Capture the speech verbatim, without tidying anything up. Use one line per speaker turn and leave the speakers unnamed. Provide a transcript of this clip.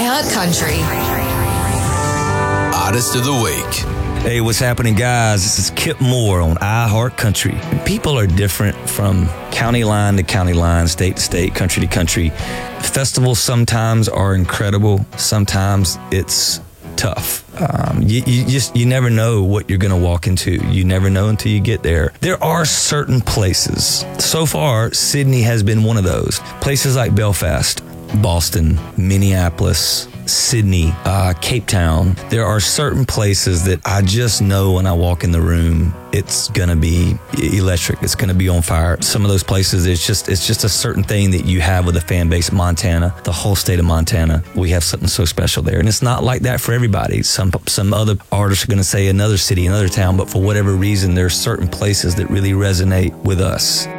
iHeart Country.
Artist of the Week.
Hey, what's happening, guys? This is Kip Moore on iHeart Country. People are different from county line to county line, state to state, country to country. Festivals sometimes are incredible. Sometimes it's tough. Um, you, you just, you never know what you're going to walk into. You never know until you get there. There are certain places. So far, Sydney has been one of those. Places like Belfast, Boston, Minneapolis, Sydney, uh, Cape Town. There are certain places that I just know when I walk in the room, it's going to be electric. It's going to be on fire. Some of those places, it's just it's just a certain thing that you have with a fan base. Montana, the whole state of Montana, we have something so special there. And it's not like that for everybody. Some some other artists are going to say another city, another town, but for whatever reason, there are certain places that really resonate with us.